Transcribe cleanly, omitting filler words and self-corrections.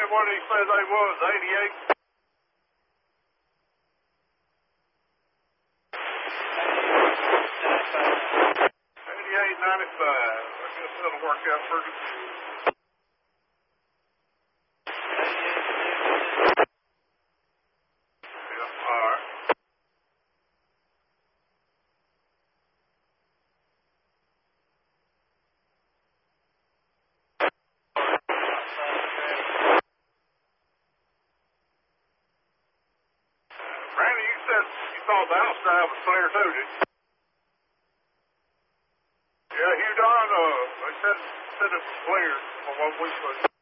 what he said they was, 88? 88.95. I guess that'll work out pretty good. Yeah, all right. Randy, you said you thought the outside was clear too, did you? Yeah, Hugh Don, they said it was clear from what we put.